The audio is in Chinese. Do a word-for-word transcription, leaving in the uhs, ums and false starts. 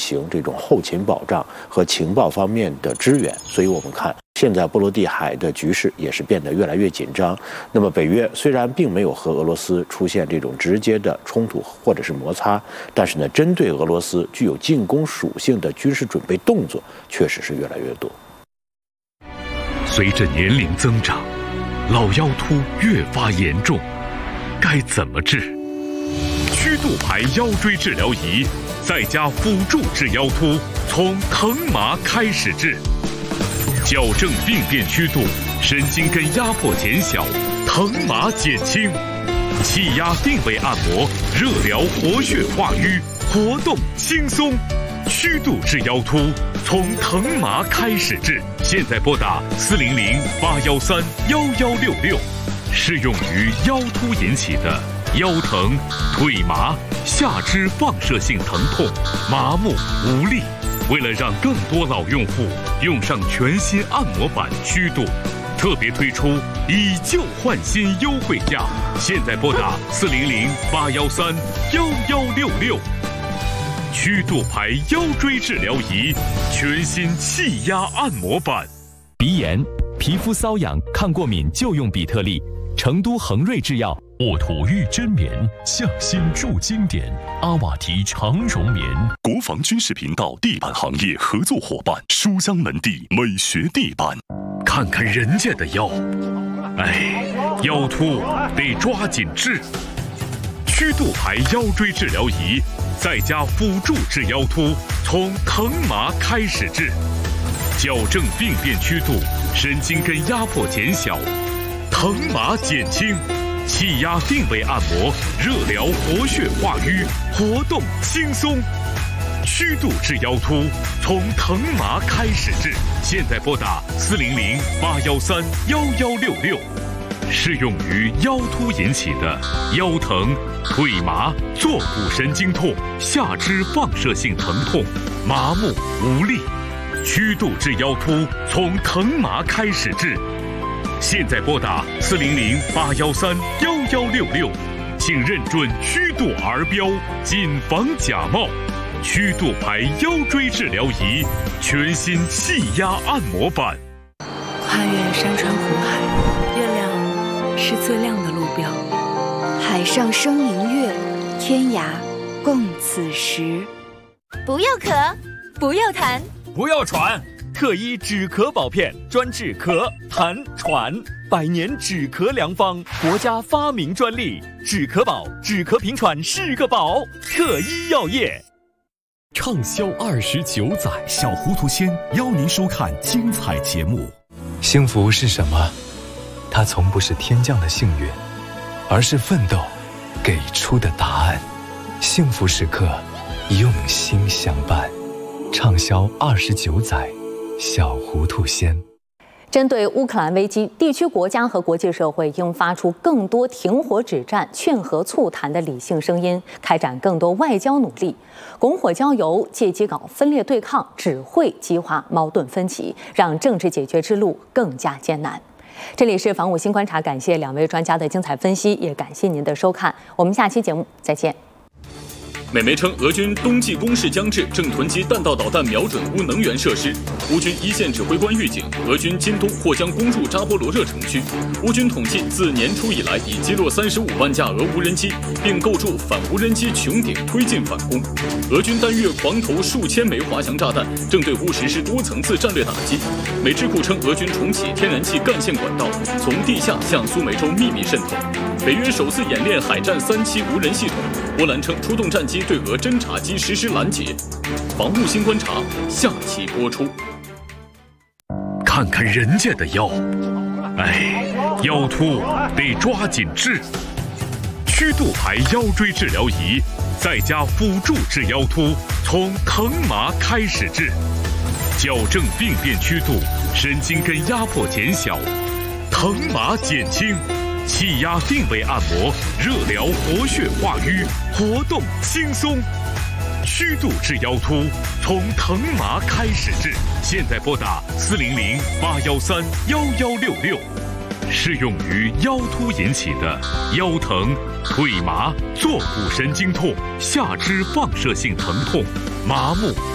行这种后勤保障和情报方面的支援。所以我们看现在波罗的海的局势也是变得越来越紧张。那么北约虽然并没有和俄罗斯出现这种直接的冲突或者是摩擦，但是呢，针对俄罗斯具有进攻属性的军事准备动作确实是越来越多。 随着年龄增长，老腰突越发严重，该怎么治？曲度牌腰椎治疗仪再加辅助治腰突，从疼麻开始治，矫正病变曲度，神经根压迫减小，疼麻减轻，气压定位按摩，热疗活血化瘀，活动轻松。曲度治腰突，从疼麻开始治。现在拨打四零零八幺三幺幺六六，适用于腰突引起的腰疼、腿麻、下肢放射性疼痛、麻木无力。为了让更多老用户用上全新按摩版曲度，特别推出以旧换新优惠价。现在拨打四零零八幺三幺幺六六。曲度牌腰椎治疗仪，全新气压按摩版。 鼻炎、皮肤瘙痒、抗过敏就用比特利。成都恒瑞制药。 沃土玉真棉，匠心铸经典。阿瓦提长绒棉。 国防军事频道地板行业合作伙伴，书香门第美学地板。 看看人家的腰，哎，腰突得抓紧治。曲度牌腰椎治疗仪，再加辅助治腰突，从疼麻开始治，矫正病变曲度，神经根压迫减小，疼麻减轻，气压定位按摩，热疗活血化瘀，活动轻松。曲度治腰突，从疼麻开始治。现在拨打四零零八幺三幺幺六六。适用于腰突引起的腰疼、腿麻、坐骨神经痛、下肢放射性疼痛、麻木无力。曲度治腰突，从疼麻开始治。现在拨打四零零八幺三幺幺六六，请认准曲度儿标，谨防假冒。曲度牌腰椎治疗仪，全新气压按摩版。 跨越山川湖海，月亮是最亮的路标。 海上生明月，天涯共此时。 不要咳，不要痰， 不要喘。特一止咳宝片，专治咳、痰、喘，百年止咳良方，国家发明专利。止咳宝，止咳平喘是个宝。特一药业。 畅销二十九载，小糊涂仙邀您收看精彩节目。 幸福是什么？它从不是天降的幸运，而是奋斗给出的答案。幸福时刻，用心相伴。畅销二十九载，小糊涂仙。 针对乌克兰危机，地区国家和国际社会应发出更多停火止战、劝和促谈的理性声音，开展更多外交努力。拱火浇油、借机搞分裂对抗，只会激化矛盾分歧，让政治解决之路更加艰难。这里是防务新观察，感谢两位专家的精彩分析，也感谢您的收看。我们下期节目再见。 美媒称，俄军冬季攻势将至，正囤积弹道导弹瞄准乌能源设施。乌军一线指挥官预警，俄军今冬或将攻入扎波罗热城区。乌军统计，自年初以来已击落三十五万架俄无人机，并构筑反无人机穹顶，推进反攻。俄军单月狂投数千枚滑翔炸弹，正对乌实施多层次战略打击。美智库称，俄军重启天然气干线管道，从地下向苏梅州秘密渗透。北约首次演练海战三期无人系统。波兰称，出动战机对俄侦察机实施拦截。防务新观察下期播出。 看看人家的腰，哎，腰突得抓紧治。曲度牌腰椎治疗仪，再加辅助治腰突，从疼麻开始治，矫正病变曲度，神经根压迫减小，疼麻减轻。气压定位按摩，热疗活血化瘀，活动轻松。曲度治腰突，从疼麻开始治。现在拨打四零零八幺三幺幺六六。适用于腰突引起的腰疼、腿麻、坐骨神经痛、下肢放射性疼痛、麻木